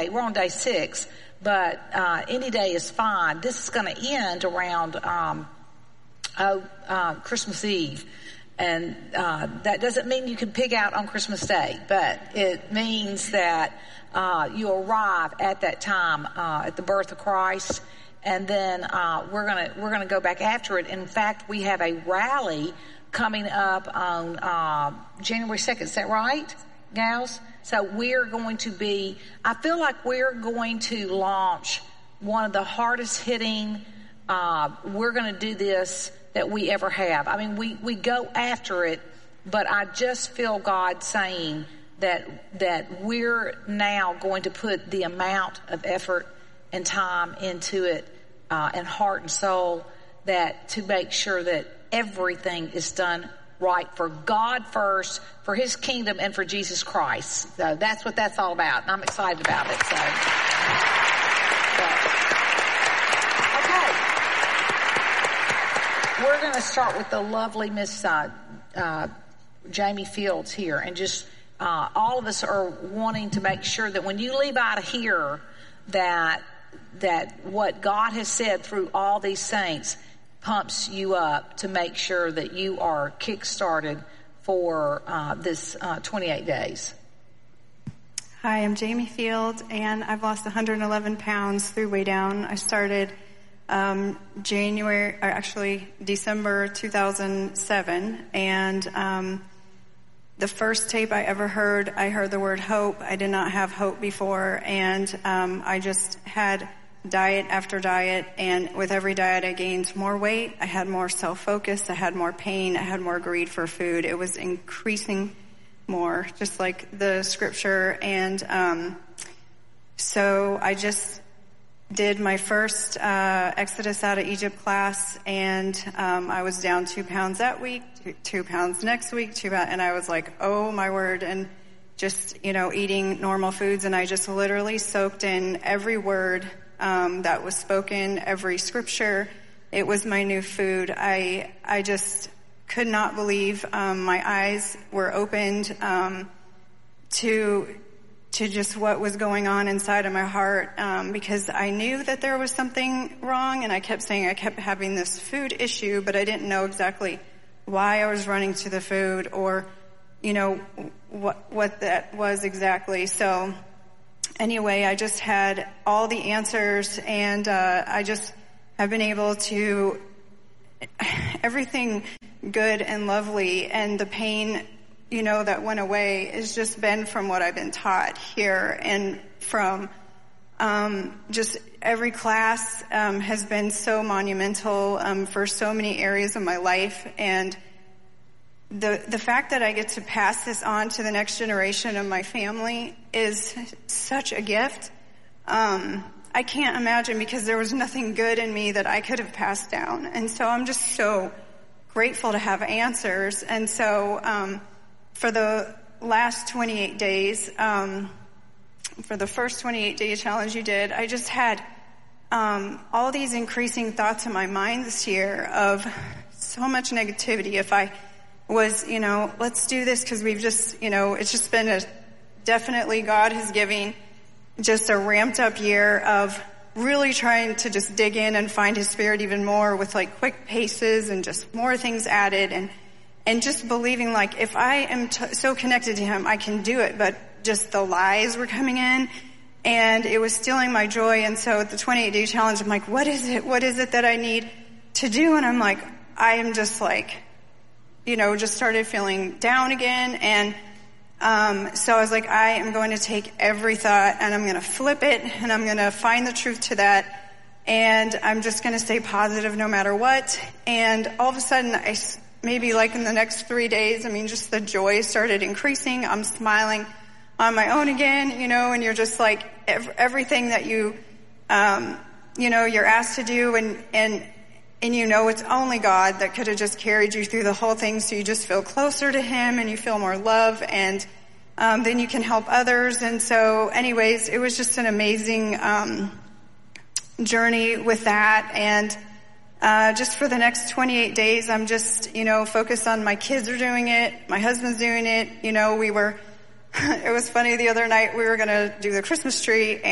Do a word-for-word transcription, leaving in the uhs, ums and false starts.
day. We're on day six, but uh, any day is fine. This is going to end around um, oh, uh, Christmas Eve. And uh, that doesn't mean you can pig out on Christmas Day, but it means that uh, you arrive at that time uh, at the birth of Christ, and then uh, we're gonna we're gonna go back after it. In fact, we have a rally coming up on uh, January second. Is that right, gals? So we're going to be. I feel like we're going to launch one of the hardest hitting. Uh, we're going to do this that we ever have. I mean, we, we go after it, but I just feel God saying that, that we're now going to put the amount of effort and time into it, uh, and heart and soul, that to make sure that everything is done right for God first, for His kingdom, and for Jesus Christ. So that's what that's all about, and I'm excited about it. So, but, we're going to start with the lovely Miss uh, uh, Jamie Fields here, and just uh, all of us are wanting to make sure that when you leave out of here, that that what God has said through all these saints pumps you up to make sure that you are kick-started for uh, this uh, twenty-eight days. Hi, I'm Jamie Fields, and I've lost one hundred eleven pounds through Way Down. I started Um, January, or actually December two thousand seven, and um, the first tape I ever heard, I heard the word hope. I did not have hope before, and um, I just had diet after diet, and with every diet I gained more weight, I had more self-focus, I had more pain, I had more greed for food. It was increasing more, just like the scripture, and um, so I just did my first uh, Exodus out of Egypt class, and um, I was down two pounds that week, two, two pounds next week, two pounds, and I was like, oh my word, and just, you know, eating normal foods, and I just literally soaked in every word um, that was spoken, every scripture. It was my new food. I I just could not believe um, my eyes were opened um, to to just what was going on inside of my heart, um, because I knew that there was something wrong, and I kept saying I kept having this food issue, but I didn't know exactly why I was running to the food, or, you know, what what that was exactly. So anyway, I just had all the answers, and uh, I just have been able to, everything good and lovely, and the pain, you know, that went away has just been from what I've been taught here, and from um, just every class um, has been so monumental um, for so many areas of my life. And the the fact that I get to pass this on to the next generation of my family is such a gift. Um, I can't imagine, because there was nothing good in me that I could have passed down. And so I'm just so grateful to have answers. And so um for the last twenty-eight days, um, for the first twenty-eight day challenge you did, I just had um, all these increasing thoughts in my mind this year of so much negativity. If I was, you know, let's do this because we've just, you know, it's just been a, definitely God is giving just a ramped up year of really trying to just dig in and find His Spirit even more, with like quick paces and just more things added, and And just believing, like, if I am t- so connected to Him, I can do it. But just the lies were coming in, and it was stealing my joy. And so at the twenty-eight day challenge, I'm like, what is it? What is it that I need to do? And I'm like, I am just like, you know, just started feeling down again. And um so I was like, I am going to take every thought, and I'm going to flip it, and I'm going to find the truth to that. And I'm just going to stay positive no matter what. And all of a sudden, I... maybe like in the next three days, I mean, just the joy started increasing. I'm smiling on my own again, you know, and you're just like ev- everything that you, um, you know, you're asked to do, and, and, and you know, it's only God that could have just carried you through the whole thing. So you just feel closer to Him, and you feel more love, and, um, then you can help others. And so anyways, it was just an amazing, um, journey with that. And, Uh, just for the next twenty-eight days, I'm just, you know, focused on my kids are doing it. My husband's doing it. You know, we were, it was funny the other night, we were going to do the Christmas tree,